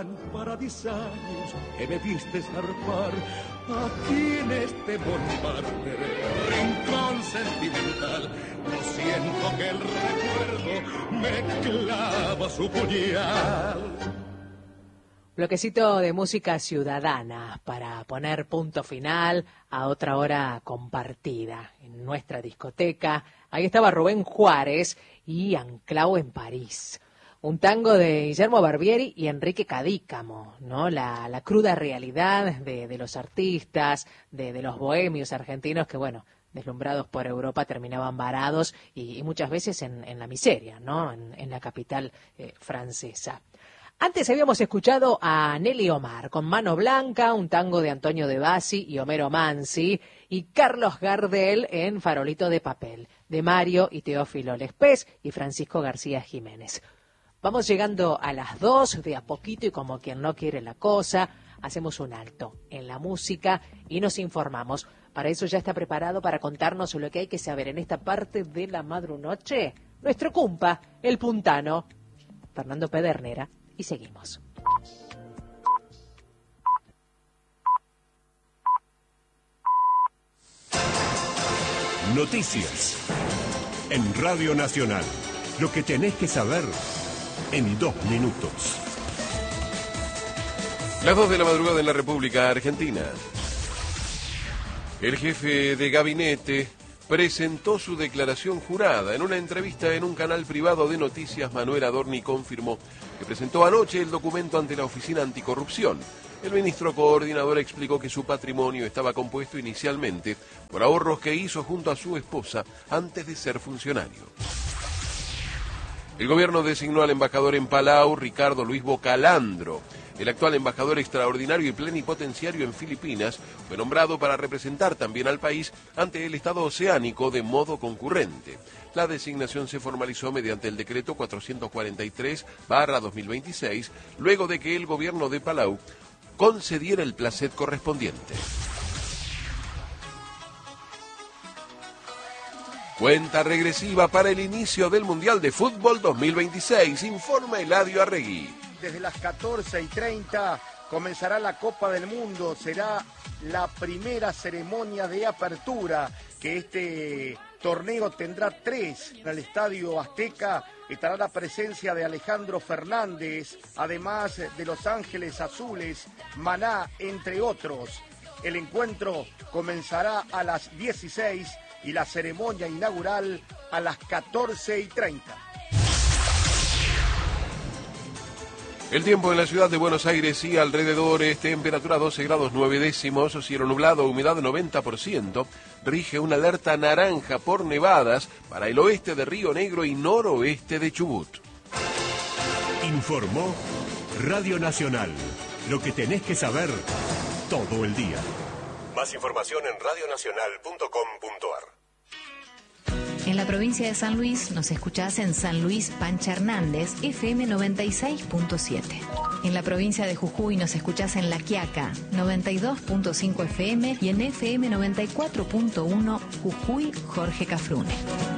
van para 10 años que me viste zarpar aquí en este Montmartre, rincón sentimental. No siento que el recuerdo me clava su puñal. Bloquecito de música ciudadana para poner punto final a otra hora compartida en nuestra discoteca. Ahí estaba Rubén Juárez y Anclao en París. Un tango de Guillermo Barbieri y Enrique Cadícamo, ¿no? La cruda realidad de los artistas, de los bohemios argentinos que, bueno, deslumbrados por Europa terminaban varados y muchas veces en la miseria, ¿no? En la capital francesa. Antes habíamos escuchado a Nelly Omar con Mano Blanca, un tango de Antonio De Bassi y Homero Mansi, y Carlos Gardel en Farolito de Papel, de Mario y Teófilo Lespés y Francisco García Jiménez. Vamos llegando a las 2, de a poquito y como quien no quiere la cosa, hacemos un alto en la música y nos informamos. Para eso ya está preparado para contarnos lo que hay que saber en esta parte de la madrunoche nuestro cumpa, el puntano, Fernando Pedernera. Y seguimos. Noticias en Radio Nacional. Lo que tenés que saber en 2 minutos. Las 2 de la madrugada en la República Argentina. El jefe de gabinete presentó su declaración jurada. En una entrevista en un canal privado de noticias, Manuel Adorni confirmó que presentó anoche el documento ante la Oficina Anticorrupción. El ministro coordinador explicó que su patrimonio estaba compuesto inicialmente por ahorros que hizo junto a su esposa antes de ser funcionario. El gobierno designó al embajador en Palau, Ricardo Luis Bocalandro. El actual embajador extraordinario y plenipotenciario en Filipinas fue nombrado para representar también al país ante el Estado oceánico de modo concurrente. La designación se formalizó mediante el decreto 443/2026, luego de que el gobierno de Palau concediera el placet correspondiente. Cuenta regresiva para el inicio del Mundial de Fútbol 2026, informa Eladio Arregui. Desde las 14:30 comenzará la Copa del Mundo. Será la primera ceremonia de apertura que este torneo tendrá 3. En el Estadio Azteca estará la presencia de Alejandro Fernández, además de Los Ángeles Azules, Maná, entre otros. El encuentro comenzará a las 16 y la ceremonia inaugural a las 14:30. El tiempo en la ciudad de Buenos Aires y alrededores, temperatura 12 grados 9 décimos, cielo nublado, humedad 90%, rige una alerta naranja por nevadas para el oeste de Río Negro y noroeste de Chubut. Informó Radio Nacional. Lo que tenés que saber todo el día. Más información en radionacional.com.ar. En la provincia de San Luis nos escuchás en San Luis Pancha Hernández, FM 96.7. En la provincia de Jujuy nos escuchás en La Quiaca, 92.5 FM y en FM 94.1 Jujuy Jorge Cafrune.